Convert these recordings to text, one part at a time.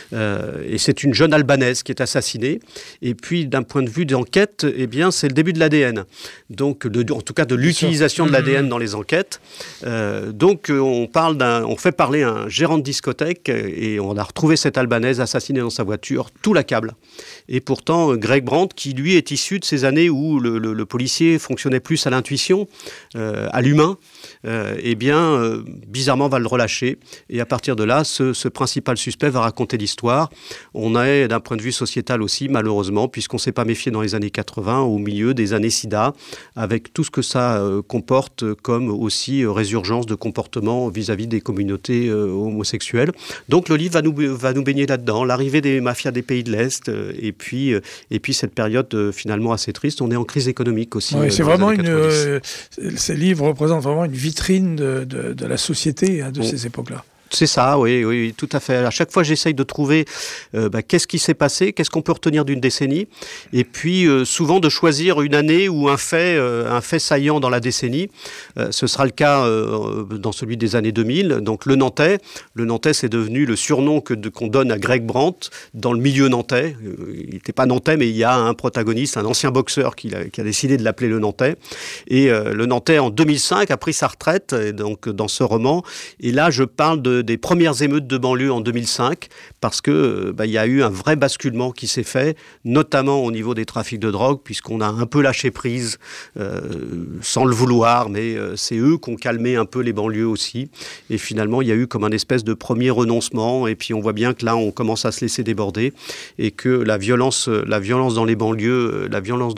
Et c'est une jeune Albanaise qui est assassinée. Et puis, d'un point de vue d'enquête, eh bien, c'est le début de l'ADN. Donc, en tout cas, de l'utilisation de l'ADN dans les enquêtes. Donc, on fait parler un gérant de discothèque et on a retrouvé cette Albanaise assassinée dans sa voiture, tout l'accable. Et pourtant, Greg Brandt, qui lui est issu de ces années où le policier fonctionnait plus à l'intuition, à l'humain, bizarrement va le relâcher. Et à partir de là, ce principal suspect va raconter l'histoire. On est, d'un point de vue sociétal aussi, malheureusement, puisqu'on ne s'est pas méfié dans les années 80, au milieu des années SIDA, avec tout ce que ça comporte comme aussi résurgence de comportements vis-à-vis des communautés homosexuelles. Donc le livre va nous baigner là-dedans, l'arrivée des mafias des pays de l'Est, et puis cette période finalement assez triste. On est en crise économique aussi. Oui, c'est vraiment ces livres représentent vraiment une vitrine de la société de ces époques-là. C'est ça, oui, tout à fait. À chaque fois, j'essaye de trouver qu'est-ce qui s'est passé, qu'est-ce qu'on peut retenir d'une décennie, et puis souvent de choisir une année ou un fait saillant dans la décennie. Ce sera le cas dans celui des années 2000. Donc le Nantais, c'est devenu le surnom qu'on donne à Greg Brandt dans le milieu nantais. Il n'était pas nantais, mais il y a un protagoniste, un ancien boxeur qui a décidé de l'appeler le Nantais. Et le Nantais, en 2005, a pris sa retraite donc, dans ce roman. Et là, je parle des premières émeutes de banlieue en 2005, parce que il y a eu un vrai basculement qui s'est fait, notamment au niveau des trafics de drogue, puisqu'on a un peu lâché prise, sans le vouloir, mais c'est eux qui ont calmé un peu les banlieues aussi. Et finalement, il y a eu comme un espèce de premier renoncement, et puis on voit bien que là, on commence à se laisser déborder, et que la violence dans les banlieues,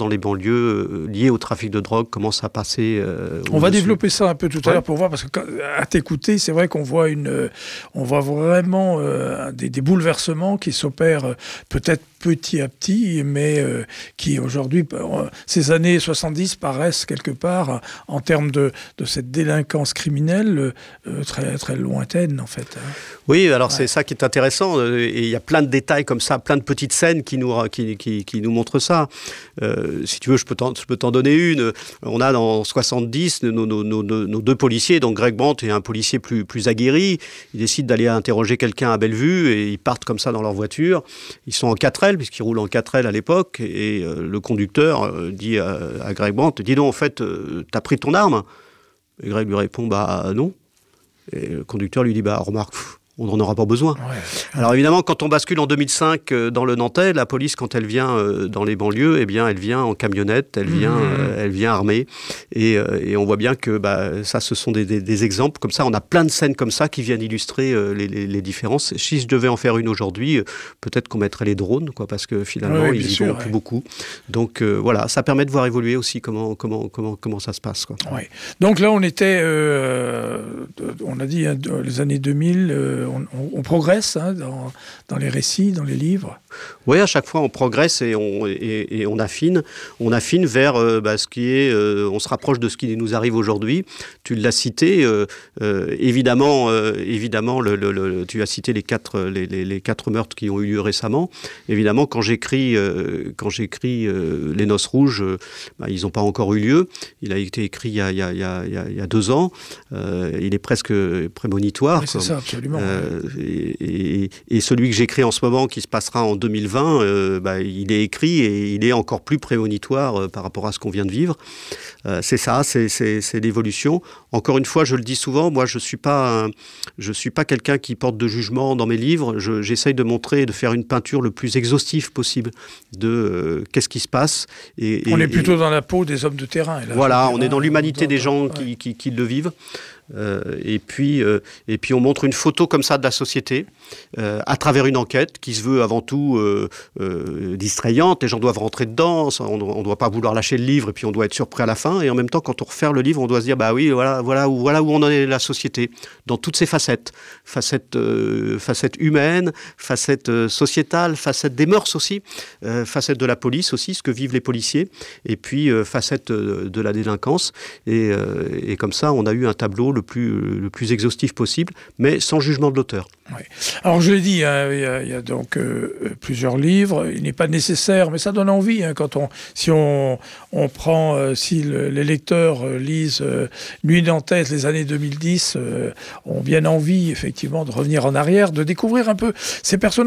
liée au trafic de drogue commence à passer. On va développer ça un peu tout à l'heure pour voir, parce que à t'écouter, c'est vrai qu'on voit vraiment des bouleversements qui s'opèrent peut-être petit à petit, mais qui aujourd'hui, ces années 70 paraissent quelque part, en termes de cette délinquance criminelle, très, très lointaine en fait. Oui, alors c'est ça qui est intéressant, et il y a plein de détails comme ça, plein de petites scènes qui nous montrent ça. Si tu veux, je peux t'en donner une. On a dans 70 nos deux policiers, donc Greg Brandt et un policier plus aguerri. Ils décident d'aller interroger quelqu'un à Bellevue et ils partent comme ça dans leur voiture. Ils sont en 4L, puisqu'ils roulent en 4L à l'époque, et le conducteur dit à Greg Brandt, « Dis donc, en fait, t'as pris ton arme ?» Et Greg lui répond, « Non. » Et le conducteur lui dit, « Remarque, on n'en aura pas besoin. » Alors évidemment, quand on bascule en 2005 dans le Nantais, la police, quand elle vient dans les banlieues, elle vient en camionnette, elle vient armée. Et on voit bien que ça, ce sont des exemples comme ça. On a plein de scènes comme ça qui viennent illustrer les différences. Si je devais en faire une aujourd'hui, peut-être qu'on mettrait les drones, parce que finalement, ils y vont plus beaucoup. Donc voilà, ça permet de voir évoluer aussi comment ça se passe. Oui. Donc là, on était, on a dit, les années 2000, on progresse dans les récits, dans les livres. Oui, à chaque fois on progresse et on affine. On affine vers ce qui est. On se rapproche de ce qui nous arrive aujourd'hui. Tu l'as cité. Évidemment, tu as cité les quatre meurtres qui ont eu lieu récemment. Évidemment, quand j'écris Les Noces Rouges, ils n'ont pas encore eu lieu. Il a été écrit il y a 2 ans. Il est presque prémonitoire. Oui, c'est ça, absolument. Et celui que j'écris en ce moment, qui se passera en 2020, il est écrit et il est encore plus prémonitoire par rapport à ce qu'on vient de vivre. C'est ça, c'est l'évolution. Encore une fois, je le dis souvent, moi je suis pas quelqu'un qui porte de jugement dans mes livres. J'essaye de montrer, de faire une peinture le plus exhaustive possible de qu'est-ce qui se passe. On est plutôt dans la peau des hommes de terrain. Là, voilà, on est dans l'humanité des gens qui le vivent. Et puis on montre une photo comme ça de la société à travers une enquête qui se veut avant tout distrayante. Les gens doivent rentrer dedans, on ne doit pas vouloir lâcher le livre et puis on doit être surpris à la fin. Et en même temps, quand on referme le livre, on doit se dire voilà où on en est la société dans toutes ses facettes humaines, facettes sociétales, facettes des mœurs aussi, facettes de la police aussi, ce que vivent les policiers, et puis facettes de la délinquance. Et comme ça, on a eu un tableau le plus exhaustif possible, mais sans jugement de l'auteur. Oui. Alors je l'ai dit, il y a donc plusieurs livres. Il n'est pas nécessaire, mais ça donne envie si on prend, si les lecteurs lisent Nuit nantaise, les années 2010, ont bien envie effectivement de revenir en arrière, de découvrir un peu ces personnages.